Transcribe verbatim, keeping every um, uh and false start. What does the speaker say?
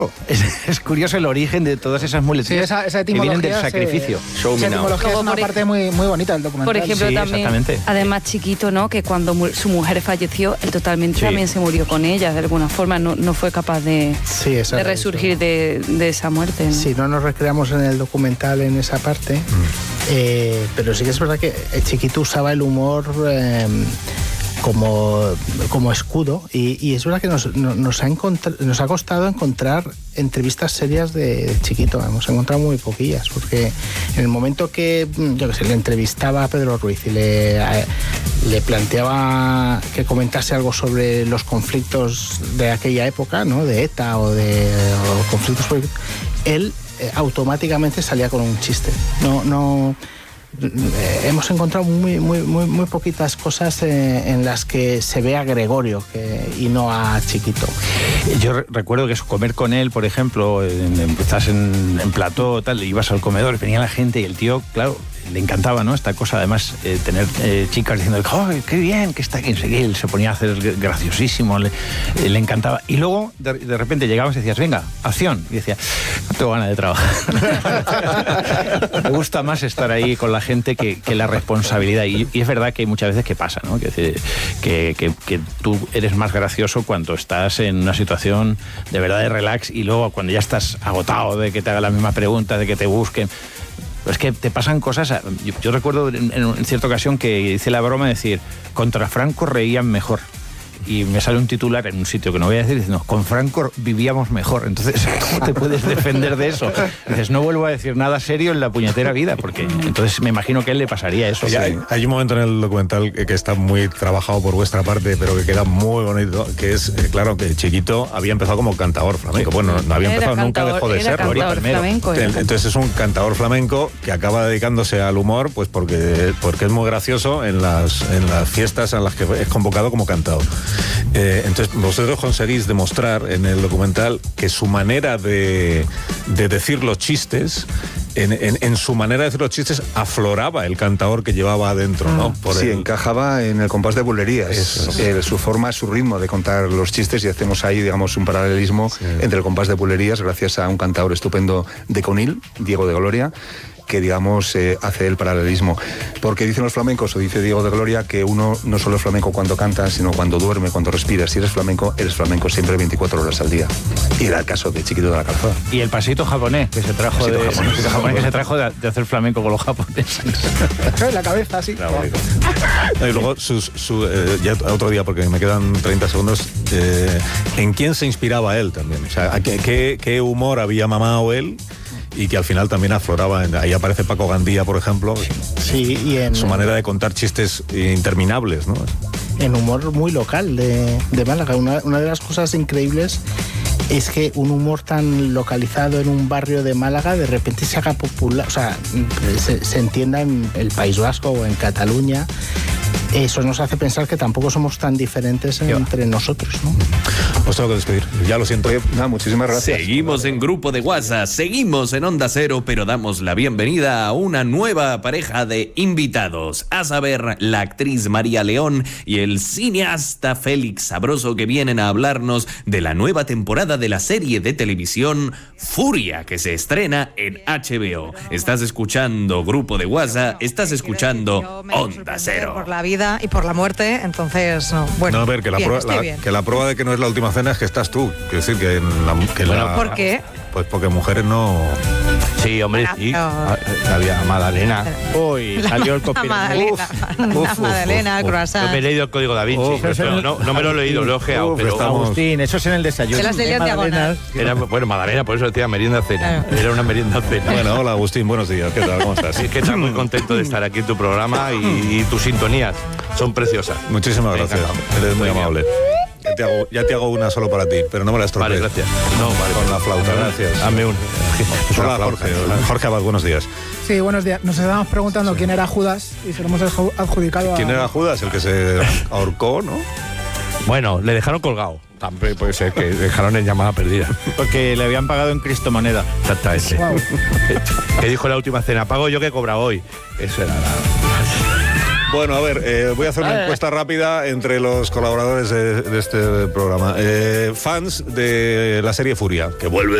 Es, es curioso el origen de todas esas muletillas sí, esa, esa que vienen del sacrificio. Se, esa etimología es una parte muy, muy bonita del documental. Por ejemplo, sí, también, además Chiquito, ¿no? Que cuando mu- su mujer falleció, él totalmente sí. también se murió con ella, de alguna forma, no, no fue capaz de, sí, de resurgir de, de esa muerte, ¿no? Sí, no nos recreamos en el documental en esa parte, mm. eh, pero sí que es verdad que Chiquito usaba el humor... Eh, Como, como escudo y, y es verdad que nos, nos, ha nos ha costado encontrar entrevistas serias de Chiquito. Hemos encontrado muy poquillas porque en el momento que yo que sé, le entrevistaba a Pedro Ruiz y le, a, le planteaba que comentase algo sobre los conflictos de aquella época, ¿no? De ETA o de o conflictos políticos, él eh, automáticamente salía con un chiste. No, no Eh, hemos encontrado muy, muy, muy, muy poquitas cosas eh, en las que se ve a Gregorio que, y no a Chiquito. Yo re- recuerdo que comer con él, por ejemplo, en, en, estás en, en plató, tal, ibas al comedor, venía la gente y el tío, claro, le encantaba, ¿no? Esta cosa, además, eh, tener eh, chicas diciendo, ¡oh, qué bien que está aquí! Él se ponía a hacer graciosísimo, le, eh, le encantaba. Y luego, de, de repente, llegabas y decías, venga, acción. Y decía, no tengo ganas de trabajar. Me gusta más estar ahí con la gente que, que la responsabilidad. Y, y es verdad que hay muchas veces que pasa, ¿no? Que, que, que, que tú eres más gracioso cuando estás en una situación de verdad de relax y luego cuando ya estás agotado de que te hagan la misma pregunta, de que te busquen. Es que te pasan cosas. Yo, yo recuerdo en, en cierta ocasión que hice la broma de decir, contra Franco reían mejor. Y me sale un titular en un sitio que no voy a decir diciendo, con Franco vivíamos mejor. Entonces, ¿cómo te puedes defender de eso? Dices, no vuelvo a decir nada serio en la puñetera vida, porque entonces me imagino que a él le pasaría eso. Sí. Hay, hay un momento en el documental que, que está muy trabajado por vuestra parte, pero que queda muy bonito, que es, eh, claro, que Chiquito había empezado como cantador flamenco. Sí. Bueno, no había empezado, era nunca cantador, dejó de serlo. Cantador flamenco, era. Entonces es un cantador flamenco que acaba dedicándose al humor, pues porque, porque es muy gracioso en las, en las fiestas en las que es convocado como cantador. Eh, Entonces, vosotros conseguís demostrar en el documental que su manera de, de decir los chistes, en, en, en su manera de decir los chistes, afloraba el cantador que llevaba adentro, ¿no? Por sí, el... encajaba en el compás de bulerías. Eh, su forma, su ritmo de contar los chistes, y hacemos ahí, digamos, un paralelismo sí. entre el compás de bulerías, gracias a un cantador estupendo de Conil, Diego de Gloria, que, digamos, eh, hace el paralelismo. Porque dicen los flamencos, o dice Diego de Gloria, que uno no solo es flamenco cuando canta, sino cuando duerme, cuando respira. Si eres flamenco, eres flamenco siempre veinticuatro horas al día. Y era el caso de Chiquito de la Calzada. Y el pasito japonés, que se trajo, de, japonés, el japonés que se trajo de, de hacer flamenco con los japoneses. En la cabeza, sí. No, y luego, su, su, eh, ya otro día, porque me quedan treinta segundos, eh, ¿en quién se inspiraba él también? O sea, ¿qué, qué, qué humor había mamado él? Y que al final también afloraba. Ahí aparece Paco Gandía, por ejemplo. Sí, y en su manera de contar chistes interminables, ¿no? En humor muy local de, de Málaga. Una, una de las cosas increíbles es que un humor tan localizado en un barrio de Málaga de repente se haga popular, o sea, se, se entienda en el País Vasco o en Cataluña. Eso nos hace pensar que tampoco somos tan diferentes entre nosotros, ¿no? Os tengo que despedir, ya lo siento. Oye, nada, muchísimas gracias. Seguimos en Grupo de WhatsApp, seguimos en Onda Cero, pero damos la bienvenida a una nueva pareja de invitados, a saber, la actriz María León y el cineasta Félix Sabroso, que vienen a hablarnos de la nueva temporada de la serie de televisión Furia, que se estrena en H B O. Estás escuchando Grupo de WhatsApp, estás escuchando Onda Cero. Por la vida y por la muerte, entonces no. Bueno, no, a ver, que la, bien, prueba, la, que la prueba de que no es la última cena es que estás tú. Quiero decir que, en la, que bueno, la, ¿por qué? Pues porque mujeres no... Sí, hombre, bueno, sí. No. Había Magdalena. Uy, salió el copia. Magdalena, uf, Magdalena, el croissant. Yo me he leído el Código Da Vinci, uf, pero no, no me lo he leído, lo he ojeado. Pero estamos... Agustín, eso es en el desayuno. Se las leí en diagonal. Era, bueno, Magdalena, por eso decía merienda cena. Claro. Era una merienda cena. Bueno, hola Agustín, buenos días. ¿Qué tal? ¿Cómo estás? Es que estás muy contento de estar aquí en tu programa y, y tus sintonías son preciosas. Muchísimas gracias. Eres muy amable. Ya te, hago, ya te hago una solo para ti, pero no me la estropees. Vale, gracias. No, vale. Con la flauta, gracias. Dame una. Hola, Jorge. Jorge Abad, buenos días. Sí, buenos días. Nos estábamos preguntando sí. quién era Judas y se lo hemos adjudicado a... ¿Quién era Judas? El que se ahorcó, ¿no? Bueno, le dejaron colgado. También puede ser que dejaron en llamada perdida. Porque le habían pagado en Cristomoneda. Exactamente. Wow. Que dijo la última cena, pago yo que he cobrado hoy. Eso era la... Bueno, a ver, eh, voy a hacer una encuesta rápida entre los colaboradores de, de este programa. Eh, fans de la serie Furia, que vuelve